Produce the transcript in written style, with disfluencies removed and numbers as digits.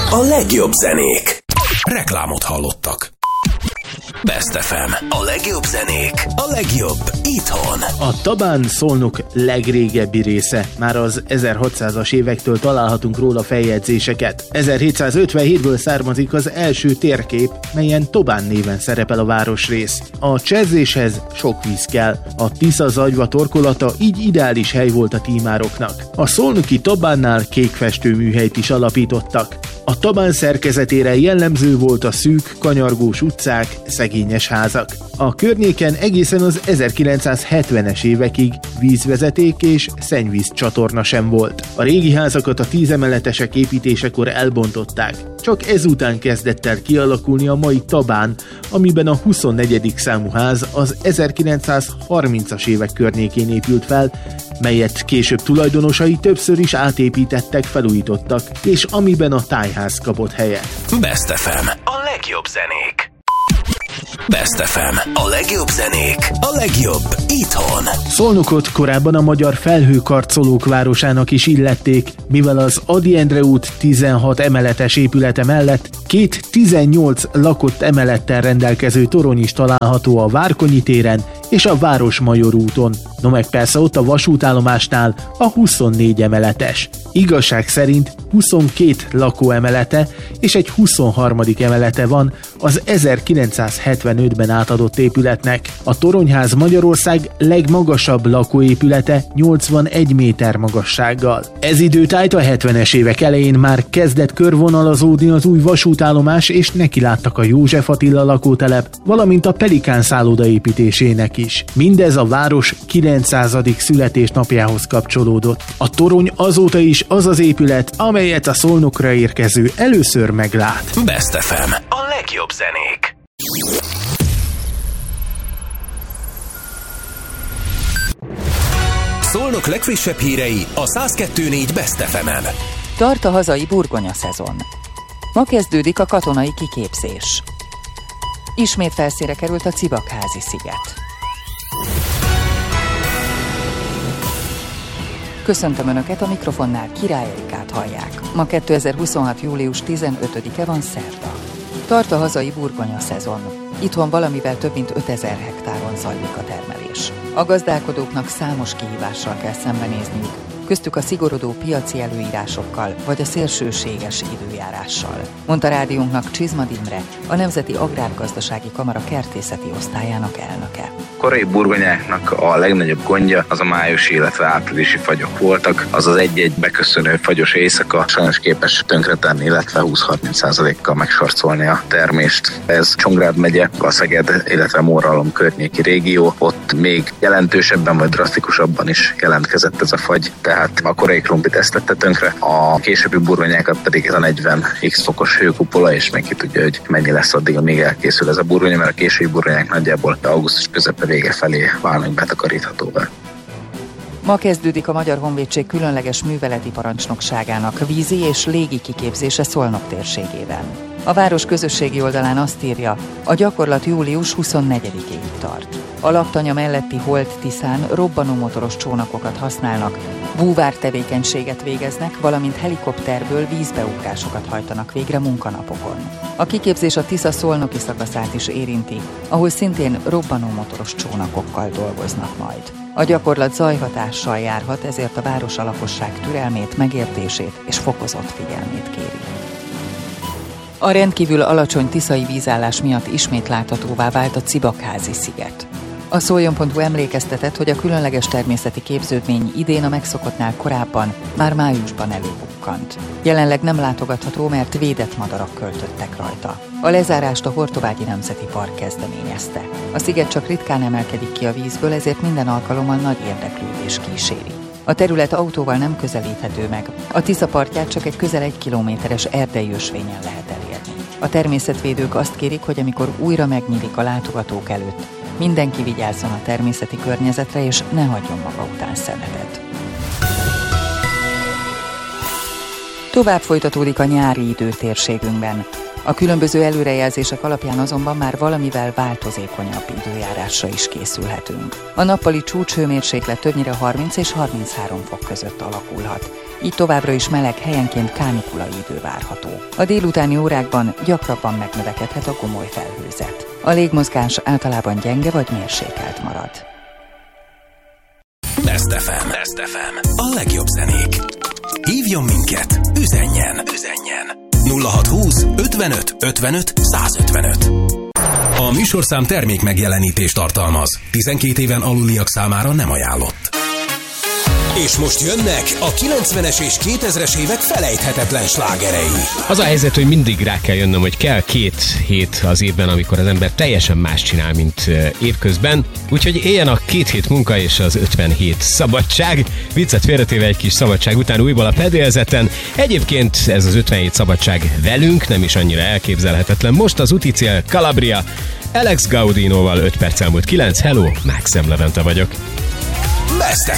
A legjobb zenék. Reklámot hallottak. Best FM. A legjobb zenék. A legjobb itthon. A Tabán Szolnok legrégebbi része. Már az 1600-as évektől találhatunk róla feljegyzéseket. 1757-ből származik az első térkép, melyen Tobán néven szerepel a városrész. A cserzéshez sok víz kell. A Tisza-Zagyva torkolata így ideális hely volt a tímároknak. A szolnoki Tabánnál kékfestő műhelyt is alapítottak. A Tabán szerkezetére jellemző volt a szűk, kanyargós utcák, szegényes házak. A környéken egészen az 1970-es évekig vízvezeték és szennyvíz csatorna sem volt. A régi házakat a 10 emeletesek építésekor elbontották. Csak ezután kezdett el kialakulni a mai Tabán, amiben a 24. számú ház az 1930-as évek környékén épült fel, melyet később tulajdonosai többször is átépítettek, felújítottak, és amiben a tájház kapott helyet. Best FM. A legjobb zenék. Best FM. A legjobb zenék. A legjobb itthon. Szolnokot korábban a magyar felhőkarcolók városának is illették, mivel az Ady Endre út 16 emeletes épülete mellett két 18 lakott emelettel rendelkező torony is található a Várkonyi téren és a Városmajor úton. No meg persze ott a vasútállomásnál a 24 emeletes. Igazság szerint 22 lakóemelete és egy 23. emelete van az 1975-ben átadott épületnek. A Toronyház Magyarország legmagasabb lakóépülete 81 méter magassággal. Ez időtájt a 70-es évek elején már kezdett körvonalazódni az új vasútállomás, és nekiláttak a József Attila lakótelep, valamint a Pelikán szálloda építésének is. Mindez a város 900. születésnapjához kapcsolódott. A torony azóta is az az épület, amelyet a Szolnokra érkező először meglát. Best FM. A legjobb zenék. Szolnok legfrissebb hírei a 102.4 Best FM-en. Tart a hazai burgonya szezon. Ma kezdődik a katonai kiképzés. Ismét felszínre került a Cibakházi sziget. Köszöntöm Önöket, a mikrofonnál Király Erikát hallják. Ma 2026. július 15-e van, szerda. Tart a hazai burgonya szezon. Itthon valamivel több mint 5000 hektáron zajlik a termelés. A gazdálkodóknak számos kihívással kell szembenézniük, köztük a szigorodó piaci előírásokkal vagy a szélsőséges időjárással, mondta rádiónknak Csizmad Imre, a Nemzeti Agrárgazdasági Kamara kertészeti osztályának elnöke. Korai burgonyáknak a legnagyobb gondja az a májusi, illetve áprilisi fagyok voltak. Az az egy-egy beköszönő fagyos éjszaka sajnos képes tönkretenni, illetve 20-30%-kal megsarcolni a termést. Ez Csongrád megye, a Szeged, illetve Mórhalom környéki régió. Ott még jelentősebben vagy drasztikusabban is jelentkezett ez a fagy, tehát a korai krumplit ezt tette tönkre. A későbbi burgonyákat pedig ez a 40x fokos hőkupola, és meg ki tudja, hogy mennyi lesz addig, amíg elkészül ez a burgonya, mert a későbbi burgonyák nagyjából augusztus közepe vége felé válnak betakaríthatóvá. Ma kezdődik a Magyar Honvédség különleges műveleti parancsnokságának vízi és légi kiképzése Szolnok térségében. A város közösségi oldalán azt írja, a gyakorlat július 24-ig tart. A laktanya melletti Holt Tiszán robbanómotoros csónakokat használnak, búvár tevékenységet végeznek, valamint helikopterből vízbeugrásokat hajtanak végre munkanapokon. A kiképzés a Tisza szolnoki szakaszát is érinti, ahol szintén robbanómotoros csónakokkal dolgoznak majd. A gyakorlat zajhatással járhat, ezért a város a lakosság türelmét, megértését és fokozott figyelmét kéri. A rendkívül alacsony tiszai vízállás miatt ismét láthatóvá vált a Cibakházi sziget. A Szoljon.hu emlékeztetett, hogy a különleges természeti képződmény idén a megszokottnál korábban, már májusban előbukkant. Jelenleg nem látogatható, mert védett madarak költöttek rajta. A lezárást a Hortobágyi Nemzeti Park kezdeményezte. A sziget csak ritkán emelkedik ki a vízből, ezért minden alkalommal nagy érdeklődés kíséri. A terület autóval nem közelíthető meg, a Tisza partját csak egy közel 1 kilométeres erdei ösvényen lehet elérni. A természetvédők azt kérik, hogy amikor újra megnyílik a látogatók előtt, mindenki vigyázzon a természeti környezetre, és ne hagyjon maga után szemetet. Tovább folytatódik a nyári idő térségünkben. A különböző előrejelzések alapján azonban már valamivel változékonyabb időjárásra is készülhetünk. A nappali csúcshőmérséklet többnyire 30 és 33 fok között alakulhat. így továbbra is meleg, helyenként kánikulai idő várható. A délutáni órákban gyakrabban megnövekedhet a gomoly felhőzet. A légmozgás általában gyenge vagy mérsékelt marad. Best FM. A legjobb zenék. Hívjon minket, üzenjen. 0620 55 55 155. A műsorszám termék megjelenítést tartalmaz. 12 éven aluliak számára nem ajánlott. És most jönnek a 90-es és 2000-es évek felejthetetlen slágerei. Az a helyzet, hogy mindig rá kell jönnöm, hogy kell 2 hét az évben, amikor az ember teljesen más csinál, mint évközben. Úgyhogy éljen a 2 hét munka és az 57 szabadság. Viccet félretéve, egy kis szabadság után újból a fedélzeten. Egyébként ez az 57 szabadság velünk nem is annyira elképzelhetetlen. Most az úti cél Calabria. Alex Gaudinoval 5 perc elmúlt 9. Hello, Maxim Levente vagyok. Best